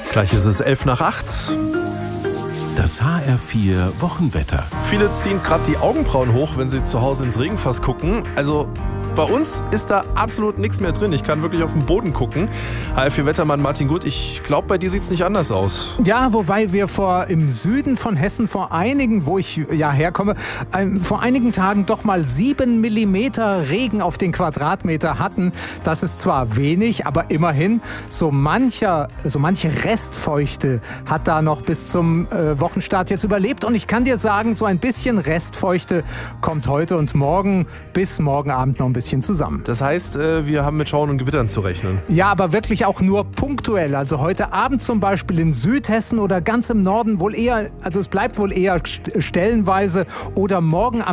Gleich ist es 7:11. Das HR4 Wochenwetter. Viele ziehen gerade die Augenbrauen hoch, wenn sie zu Hause ins Regenfass gucken. Also bei uns ist da absolut nichts mehr drin. Ich kann wirklich auf den Boden gucken. HR4-Wettermann Martin Gut, ich glaube, bei dir sieht es nicht anders aus. Ja, wobei wir im Süden von Hessen wo ich ja herkomme, vor einigen Tagen doch mal 7 Millimeter Regen auf den Quadratmeter hatten. Das ist zwar wenig, aber immerhin, so manche Restfeuchte hat da noch bis zum Wochenstart jetzt überlebt. Und ich kann dir sagen, so ein bisschen Restfeuchte kommt heute und morgen bis morgen Abend noch ein bisschen zusammen. Das heißt, wir haben mit Schauern und Gewittern zu rechnen. Ja, aber wirklich auch nur punktuell. Also heute Abend zum Beispiel in Südhessen oder ganz im Norden es bleibt wohl eher stellenweise oder morgen am